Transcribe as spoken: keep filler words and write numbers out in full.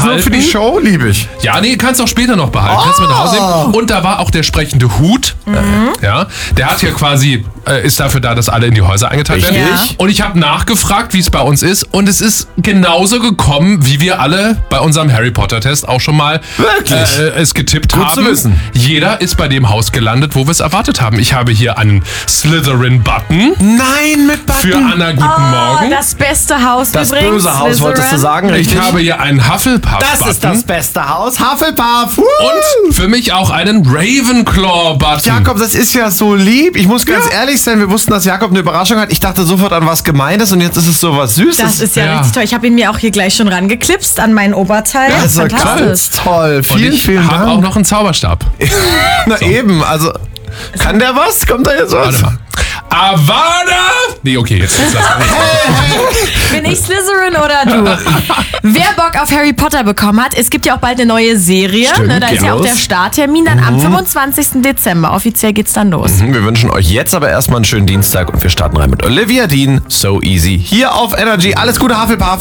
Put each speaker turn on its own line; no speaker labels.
behalten.
Nur für die Show, liebe ich.
Ja, nee, kannst auch später noch behalten.
Oh.
Kannst du mit nach Hause nehmen. Und da war auch der sprechende Hut. Mhm. Ja, der hat hier quasi, äh, ist dafür da, dass alle in die Häuser eingeteilt werden.
Ja.
Und ich habe nachgefragt, wie es bei uns ist. Und es ist genauso gekommen, wie wir alle bei unserem Harry Potter-Test auch schon mal
Wirklich?
äh, es getippt
Gut
haben.
zu wissen.
Jeder ist bei dem Haus gelandet, wo wir es erwartet haben. Ich habe hier einen Slytherin-Button.
Nein, mit Button.
Für Anna, guten
Oh,
Morgen.
das beste Haus
Das
übrigens.
böse Haus, wolltest du sagen, richtig?
Ich habe hier einen Hufflepuff-Button.
Das ist das beste Haus. Hufflepuff. Woo!
Und für mich auch einen Ravenclaw-Button.
Jakob, das ist ja so lieb. Ich muss ganz ehrlich sein, wir wussten, dass Jakob eine Überraschung hat. Ich dachte sofort an was Gemeines und jetzt ist es so was Süßes.
Das ist ja,
Ja.
richtig toll. Ich habe ihn mir auch hier gleich schon rangeklipst an mein Oberteil.
das ist ja
Fantastisch.
ganz toll.
Und
Vielen,
ich
vielen
habe
Dank.
auch noch einen Zauberstab.
Na eben, also kann der was? Kommt da jetzt was?
Warte mal. Avada! Nee, okay, jetzt ist das.
Bin ich Slytherin oder du? Wer Bock auf Harry Potter bekommen hat, es gibt ja auch bald eine neue Serie.
Stimmt,
ne, da ist
geht
ja auch
los.
der Starttermin dann am fünfundzwanzigsten Dezember. Offiziell geht's dann los.
Wir wünschen euch jetzt aber erstmal einen schönen Dienstag und wir starten rein mit Olivia Dean. So easy. Hier auf Energy. Alles Gute, Hufflepuff.